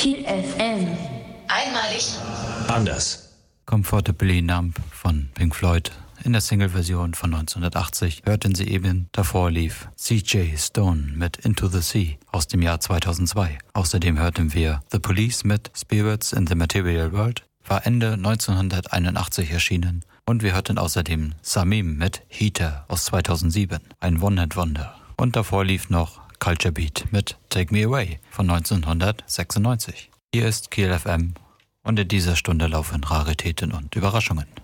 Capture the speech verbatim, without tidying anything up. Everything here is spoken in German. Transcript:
Kiel F M. Einmalig. Anders. Comfortably Numb von Pink Floyd. In der Single-Version von neunzehnhundertachtzig hörten Sie eben, davor lief C J Stone mit Into the Sea aus dem Jahr zweitausendzwei. Außerdem hörten wir The Police mit Spirits in the Material World, war Ende neunzehnhunderteinundachtzig erschienen. Und wir hörten außerdem Samim mit Heater aus zweitausendsieben, ein One-Hit-Wonder. Und davor lief noch Culture Beat mit Take Me Away von neunzehnhundertsechsundneunzig. Hier ist Kiel F M und in dieser Stunde laufen Raritäten und Überraschungen.